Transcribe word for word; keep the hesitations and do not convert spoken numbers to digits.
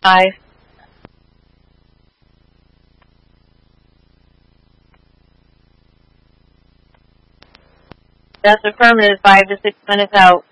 five. That's affirmative, five to six minutes out.